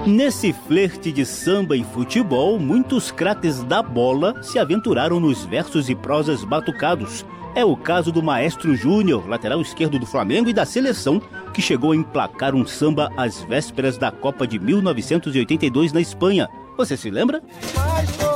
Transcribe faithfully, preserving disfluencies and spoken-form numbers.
Nesse flerte de samba e futebol, muitos craques da bola se aventuraram nos versos e prosas batucados. É o caso do Maestro Júnior, lateral esquerdo do Flamengo e da seleção, que chegou a emplacar um samba às vésperas da Copa de mil novecentos e oitenta e dois na Espanha. Você se lembra?